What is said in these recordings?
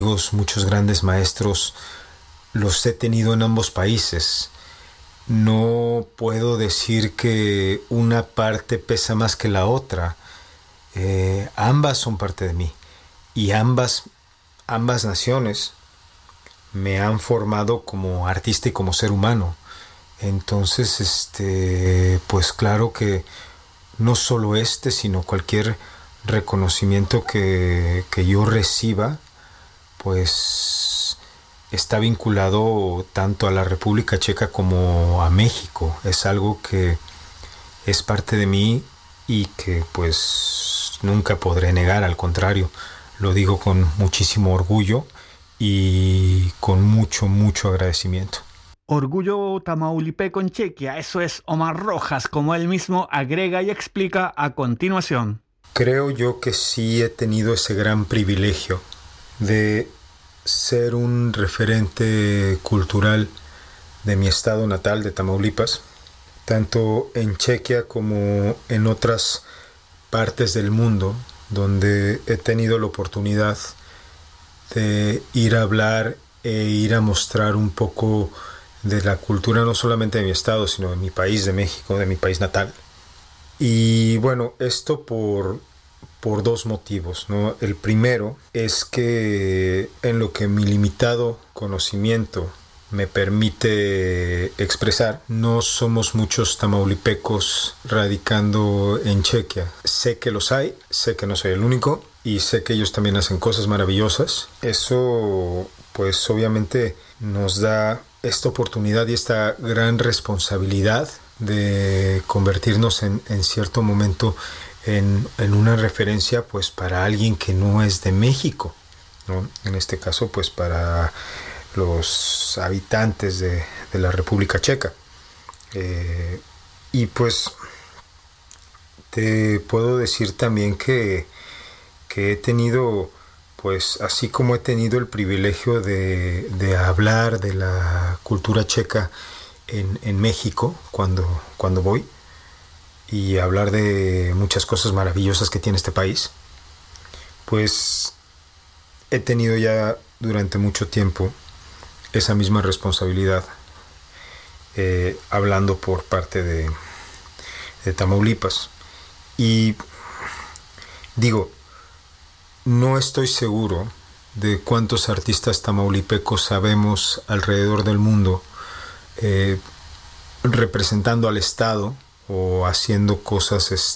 muchos grandes maestros los he tenido en ambos países. No puedo decir que una parte pesa más que la otra. Ambas son parte de mí y ambas naciones me han formado como artista y como ser humano. Entonces, pues claro que no solo sino cualquier reconocimiento que yo reciba, pues está vinculado tanto a la República Checa como a México. Es algo que es parte de mí y que pues nunca podré negar, al contrario, lo digo con muchísimo orgullo y con mucho agradecimiento. Orgullo tamaulipeco en Chequia, eso es Omar Rojas, como él mismo agrega y explica a continuación. Creo yo que sí he tenido ese gran privilegio de ser un referente cultural de mi estado natal, de Tamaulipas, tanto en Chequia como en otras partes del mundo, donde he tenido la oportunidad de ir a hablar e ir a mostrar un poco de la cultura, no solamente de mi estado, sino de mi país, de México, de mi país natal. Y bueno, esto por dos motivos, ¿no? El primero es que en lo que mi limitado conocimiento me permite expresar, no somos muchos tamaulipecos radicando en Chequia. Sé que los hay, sé que no soy el único y sé que ellos también hacen cosas maravillosas. Eso pues obviamente nos da esta oportunidad y esta gran responsabilidad de convertirnos en cierto momento en una referencia pues para alguien que no es de México, ¿no? En este caso pues para los habitantes de la República Checa. Y pues te puedo decir también que he tenido, pues así como he tenido el privilegio de hablar de la cultura checa en México cuando voy, y hablar de muchas cosas maravillosas que tiene este país, pues he tenido ya durante mucho tiempo esa misma responsabilidad, hablando por parte de Tamaulipas. Y digo, no estoy seguro de cuántos artistas tamaulipecos sabemos alrededor del mundo representando al Estado o haciendo cosas,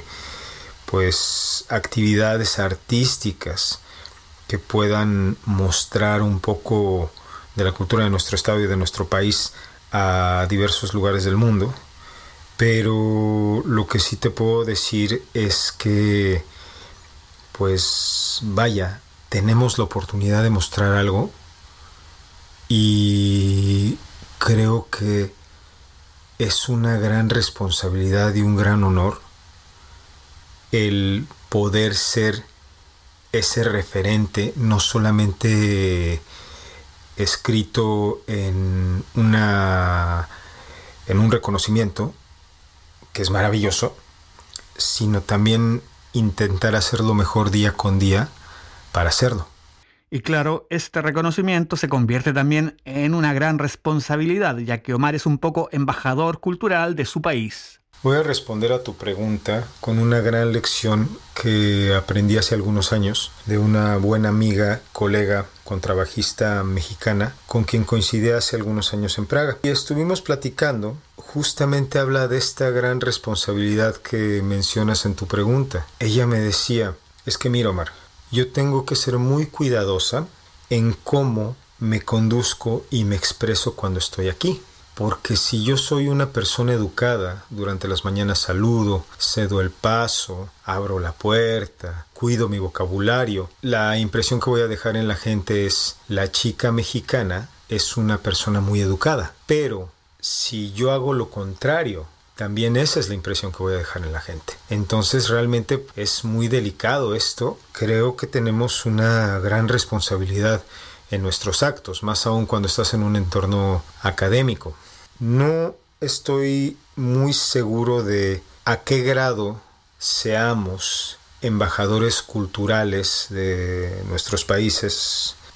pues actividades artísticas que puedan mostrar un poco de la cultura de nuestro estado y de nuestro país a diversos lugares del mundo. Pero lo que sí te puedo decir es que, pues vaya, tenemos la oportunidad de mostrar algo y creo que es una gran responsabilidad y un gran honor el poder ser ese referente, no solamente escrito en un reconocimiento, que es maravilloso, sino también intentar hacerlo mejor día con día para hacerlo. Y claro, este reconocimiento se convierte también en una gran responsabilidad, ya que Omar es un poco embajador cultural de su país. Voy a responder a tu pregunta con una gran lección que aprendí hace algunos años de una buena amiga, colega, contrabajista mexicana, con quien coincidí hace algunos años en Praga. Y estuvimos platicando, justamente habla de esta gran responsabilidad que mencionas en tu pregunta. Ella me decía, es que mira, Omar, yo tengo que ser muy cuidadosa en cómo me conduzco y me expreso cuando estoy aquí. Porque si yo soy una persona educada, durante las mañanas saludo, cedo el paso, abro la puerta, cuido mi vocabulario, la impresión que voy a dejar en la gente es: la chica mexicana es una persona muy educada. Pero si yo hago lo contrario, también esa es la impresión que voy a dejar en la gente. Entonces realmente es muy delicado esto. Creo que tenemos una gran responsabilidad en nuestros actos, más aún cuando estás en un entorno académico. No estoy muy seguro de a qué grado seamos embajadores culturales de nuestros países